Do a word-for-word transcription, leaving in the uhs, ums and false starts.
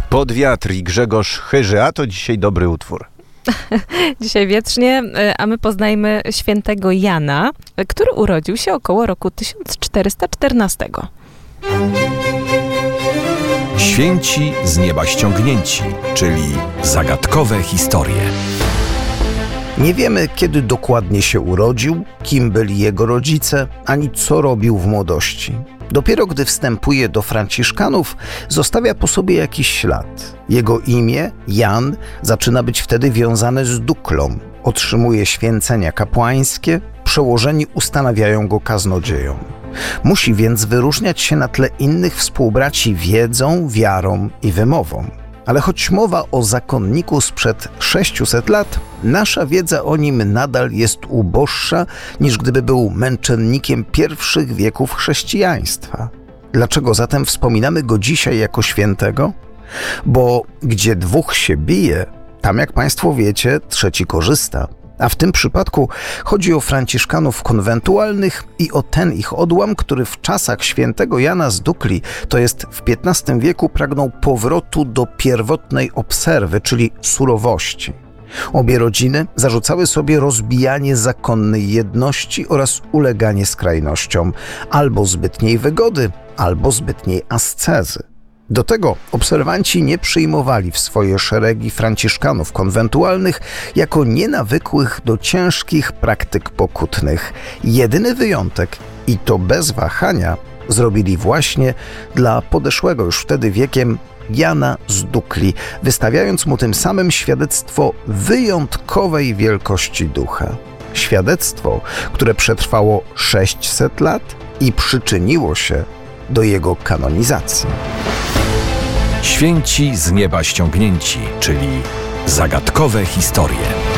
Pod wiatr i Grzegorz Chyży, a to dzisiaj dobry utwór. Dzisiaj wiecznie, a my poznajmy świętego Jana, który urodził się około roku tysiąc czterysta czternastego. Święci z nieba ściągnięci, czyli zagadkowe historie. Nie wiemy, kiedy dokładnie się urodził, kim byli jego rodzice, ani co robił w młodości. Dopiero gdy wstępuje do Franciszkanów, zostawia po sobie jakiś ślad. Jego imię, Jan, zaczyna być wtedy wiązane z Duklą. Otrzymuje święcenia kapłańskie, przełożeni ustanawiają go kaznodzieją. Musi więc wyróżniać się na tle innych współbraci wiedzą, wiarą i wymową. Ale choć mowa o zakonniku sprzed sześciuset lat, nasza wiedza o nim nadal jest uboższa, niż gdyby był męczennikiem pierwszych wieków chrześcijaństwa. Dlaczego zatem wspominamy go dzisiaj jako świętego? Bo gdzie dwóch się bije, tam, jak państwo wiecie, trzeci korzysta. A w tym przypadku chodzi o franciszkanów konwentualnych i o ten ich odłam, który w czasach świętego Jana z Dukli, to jest w piętnastym wieku, pragnął powrotu do pierwotnej obserwy, czyli surowości. Obie rodziny zarzucały sobie rozbijanie zakonnej jedności oraz uleganie skrajnościom, albo zbytniej wygody, albo zbytniej ascezy. Do tego obserwanci nie przyjmowali w swoje szeregi franciszkanów konwentualnych jako nienawykłych do ciężkich praktyk pokutnych. Jedyny wyjątek, i to bez wahania, zrobili właśnie dla podeszłego już wtedy wiekiem Jana z Dukli, wystawiając mu tym samym świadectwo wyjątkowej wielkości ducha. Świadectwo, które przetrwało sześćset lat i przyczyniło się do jego kanonizacji. Święci z nieba ściągnięci, czyli zagadkowe historie.